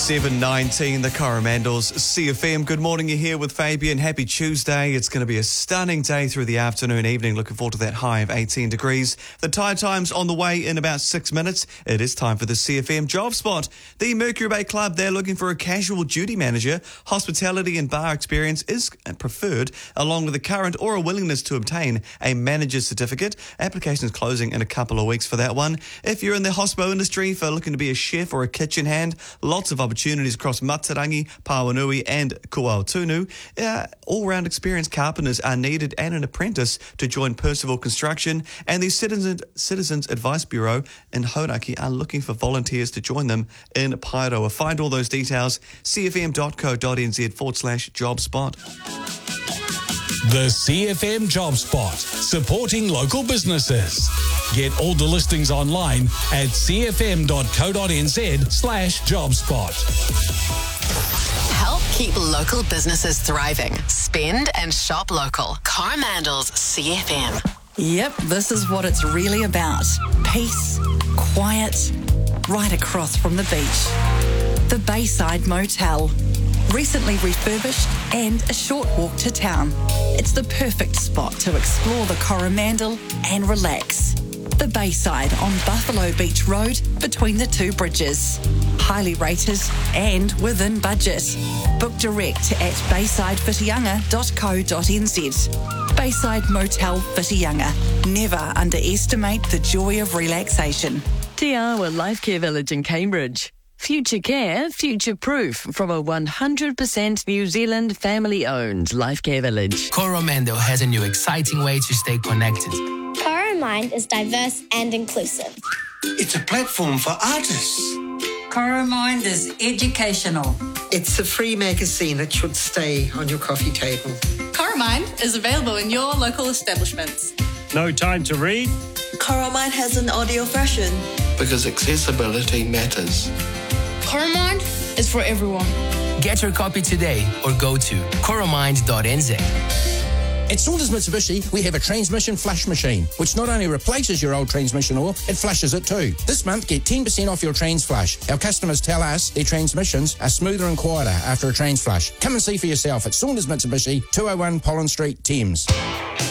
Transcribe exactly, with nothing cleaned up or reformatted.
seven nineteen, the Coromandels, C F M. Good morning, you're here with Fabian. Happy Tuesday. It's going to be a stunning day through the afternoon, evening. Looking forward to that high of eighteen degrees. The tide time's on the way in about six minutes. It is time for the C F M Job Spot. The Mercury Bay Club, they're looking for a casual duty manager. Hospitality and bar experience is preferred, along with a current or a willingness to obtain a manager's certificate. Application is closing in a couple of weeks for that one. If you're in the hospo industry for looking to be a chef or a kitchen hand, lots of opportunities across Matarangi, Pawanui and Kuaotunu. Uh, all-round experienced carpenters are needed and an apprentice to join Percival Construction, and the Citizen, Citizens Advice Bureau in Hauraki are looking for volunteers to join them in Paeroa. Find all those details, cfm.co.nz forward slash job spot. The C F M Job Spot, supporting local businesses. Get all the listings online at cfm.co.nz slash job spot. Help keep local businesses thriving. Spend and shop local. Coromandels C F M. Yep, this is what it's really about. Peace, quiet, right across from the beach. The Bayside Motel. Recently refurbished and a short walk to town. It's the perfect spot to explore the Coromandel and relax. The Bayside on Buffalo Beach Road between the two bridges. Highly rated and within budget. Book direct at bayside whitianga dot co dot nz. Bayside Motel Whitianga. Never underestimate the joy of relaxation. Te Awa Life Care Village in Cambridge. Future care, future proof from a one hundred percent New Zealand family-owned Life Care Village. Coromandel has a new exciting way to stay connected. Coromind is diverse and inclusive. It's a platform for artists. Coromind is educational. It's a free magazine that should stay on your coffee table. Coromind is available in your local establishments. No time to read? Coromind has an audio version. Because accessibility matters. Coromind is for everyone. Get your copy today or go to coromind dot n z. At Saunders Mitsubishi, we have a transmission flush machine, which not only replaces your old transmission oil, it flushes it too. This month, get ten percent off your trans flush. Our customers tell us their transmissions are smoother and quieter after a trans flush. Come and see for yourself at Saunders Mitsubishi, two oh one Pollen Street, Thames.